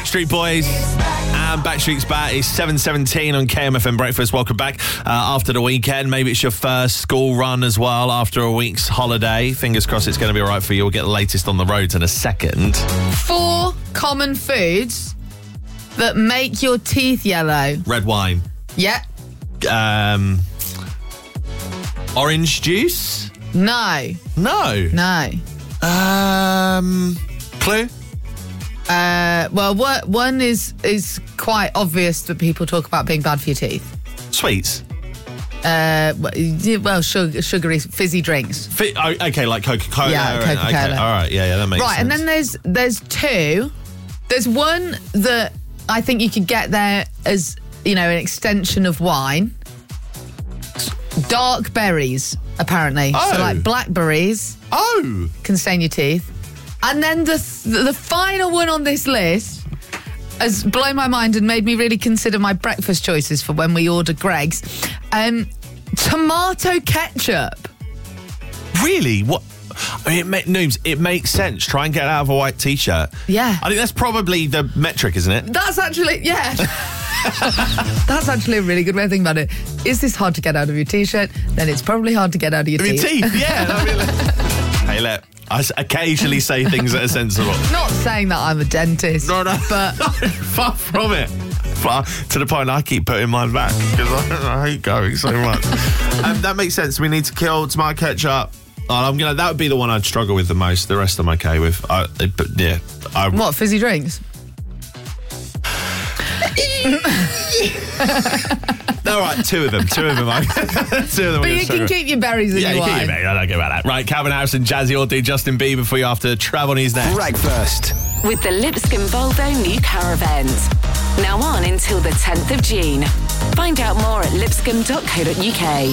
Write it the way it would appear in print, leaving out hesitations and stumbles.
Backstreet Boys and Backstreet's Back. It's 7:17 on KMFM Breakfast. Welcome back after the weekend. Maybe it's your first school run as well after a week's holiday. Fingers crossed it's going to be all right for you. We'll get the latest on the roads in a second. 4 common foods that make your teeth yellow. Red wine. Yeah. Orange juice? No. No. Clue? Well, one is quite obvious that people talk about being bad for your teeth. Sweets? Well, sugary, fizzy drinks. Okay, like Coca-Cola. Yeah, Coca-Cola. Okay, all right, yeah, that makes sense. Right, and then there's 2. There's one that I think you could get there as, an extension of wine. Dark berries, apparently. Oh. So like blackberries. Oh. Can stain your teeth. And then the final one on this list has blown my mind and made me really consider my breakfast choices for when we order Greg's. Tomato ketchup. Really? What? I mean, it makes sense. Try and get out of a white T-shirt. Yeah. I think that's probably the metric, isn't it? That's actually, yeah. That's actually a really good way of thinking about it. Is this hard to get out of your T-shirt? Then it's probably hard to get out of your teeth. Your teeth, yeah. Hey, look, I occasionally say things that are sensible. Not saying that I'm a dentist. No. But far from it. To the point I keep putting mine back because I hate going so much. That makes sense. We need to kill tomato ketchup. That would be the one I'd struggle with the most. The rest I'm okay with. What, fizzy drinks? All right, 2 of them. 2 of them. 2 of them. But you can keep your berries in your you wine. keep your berries. I don't care about that. Right, Calvin Harris and Jazzy will do Justin Bieber for you after Trav on his next. Breakfast. With the Lipscomb Volvo new car event. Now on until the 10th of June. Find out more at lipscomb.co.uk.